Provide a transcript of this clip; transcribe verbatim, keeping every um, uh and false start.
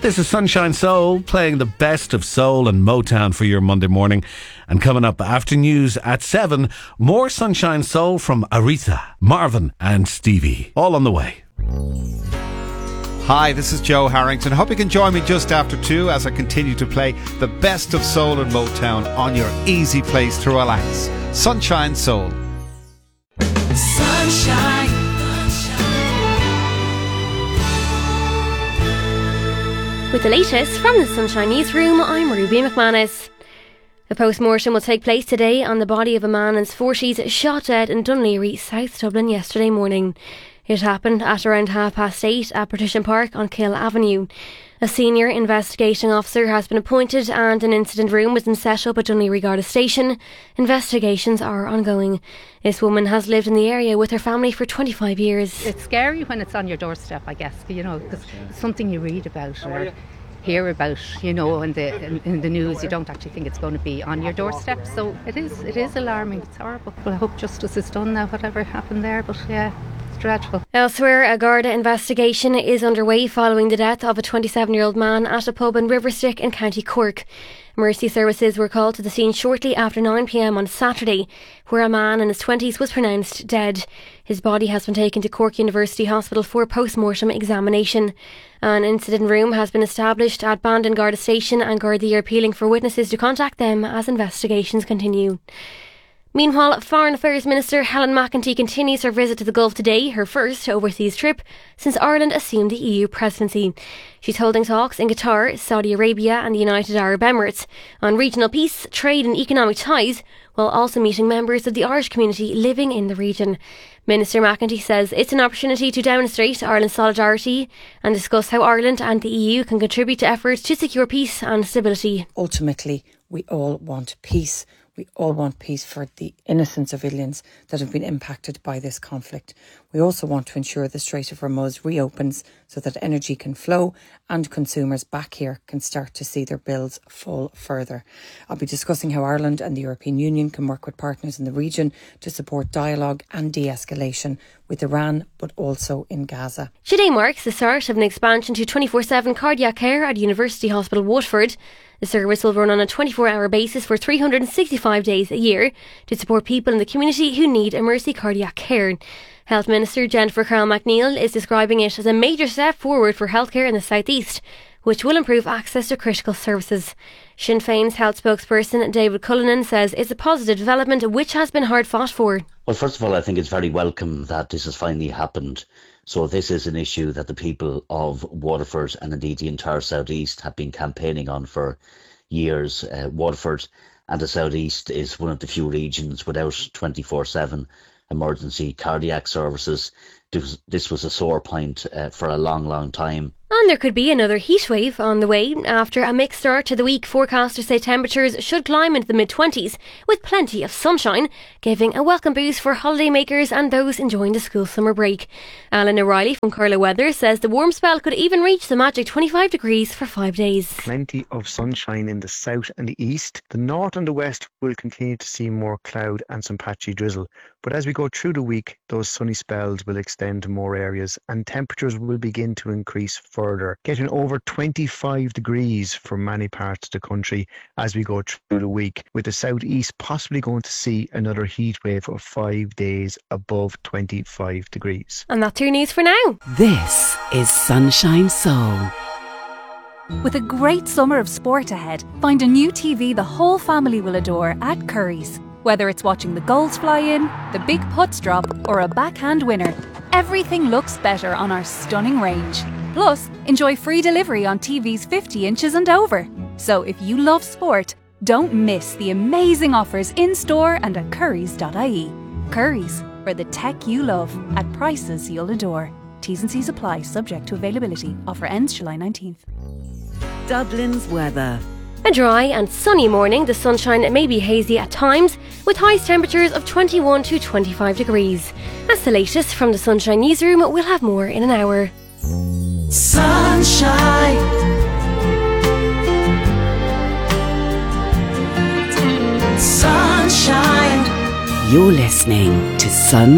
This is Sunshine Soul, playing the best of soul and Motown for your Monday morning. And coming up after news at seven, more Sunshine Soul from Aretha, Marvin and Stevie. All on the way. Hi, this is Joe Harrington. Hope you can join me just after two as I continue to play the best of soul and Motown on your easy place to relax. Sunshine Soul. Sunshine. With the latest from the Sunshine Newsroom, I'm Ruby McManus. A post-mortem will take place today on the body of a man in his forties shot dead in Dunleary, South Dublin yesterday morning. It happened at around half past eight at Partition Park on Kill Avenue. A senior investigating officer has been appointed and an incident room was been set up at Dunleary Garda Station. Investigations are ongoing. This woman has lived in the area with her family for twenty-five years. It's scary when it's on your doorstep, I guess, you know, because it's something you read about or hear about, you know, in the in, in the news. You don't actually think it's going to be on your doorstep. So it is it is alarming. It's horrible. Well, I hope justice is done now, whatever happened there. But yeah, it's dreadful. Elsewhere, a Garda investigation is underway following the death of a twenty-seven-year-old man at a pub in Riverstick in County Cork. Emergency services were called to the scene shortly after nine p.m. on Saturday, where a man in his twenties was pronounced dead. His body has been taken to Cork University Hospital for post-mortem examination. An incident room has been established at Bandon Garda Station and Gardaí are appealing for witnesses to contact them as investigations continue. Meanwhile, Foreign Affairs Minister Helen McEntee continues her visit to the Gulf today, her first overseas trip since Ireland assumed the E U presidency. She's holding talks in Qatar, Saudi Arabia and the United Arab Emirates on regional peace, trade and economic ties, while also meeting members of the Irish community living in the region. Minister McEntee says it's an opportunity to demonstrate Ireland's solidarity and discuss how Ireland and the E U can contribute to efforts to secure peace and stability. Ultimately, we all want peace. We all want peace for the innocent civilians that have been impacted by this conflict. We also want to ensure the Strait of Hormuz reopens so that energy can flow and consumers back here can start to see their bills fall further. I'll be discussing how Ireland and the European Union can work with partners in the region to support dialogue and de-escalation with Iran, but also in Gaza. Today marks the start of an expansion to twenty-four seven cardiac care at University Hospital Waterford. The service will run on a twenty-four hour basis for three hundred sixty-five days a year to support people in the community who need emergency cardiac care. Health Minister Jennifer Carroll MacNeill is describing it as a major step forward for healthcare in the South East, which will improve access to critical services. Sinn Féin's health spokesperson David Cullinan says it's a positive development which has been hard fought for. Well, first of all, I think it's very welcome that this has finally happened. So this is an issue that the people of Waterford and indeed the entire South East have been campaigning on for years. Uh, Waterford and the South East is one of the few regions without twenty-four seven emergency cardiac services. This, this was a sore point uh, for a long, long time. And there could be another heatwave on the way. After a mixed start to the week, forecasters say temperatures should climb into the mid-twenties with plenty of sunshine, giving a welcome boost for holidaymakers and those enjoying the school summer break. Alan O'Reilly from Carlow Weather says the warm spell could even reach the magic twenty-five degrees for five days. Plenty of sunshine in the south and the east. The north and the west will continue to see more cloud and some patchy drizzle. But as we go through the week, those sunny spells will extend to more areas and temperatures will begin to increase further, getting over twenty-five degrees for many parts of the country as we go through the week, with the southeast possibly going to see another heat wave of five days above twenty-five degrees. And that's your news for now. This is Sunshine Soul. With a great summer of sport ahead, find a new T V the whole family will adore at Curry's. Whether it's watching the goals fly in, the big putts drop, or a backhand winner, everything looks better on our stunning range. Plus, enjoy free delivery on T Vs fifty inches and over. So if you love sport, don't miss the amazing offers in-store and at currys dot I E. Currys, for the tech you love at prices you'll adore. T's and C's apply, subject to availability. Offer ends July nineteenth. Dublin's weather. A dry and sunny morning, the sunshine may be hazy at times, with highest temperatures of twenty-one to twenty-five degrees. That's the latest from the Sunshine Newsroom. We'll have more in an hour. Sunshine. Sunshine. You're listening to Sun.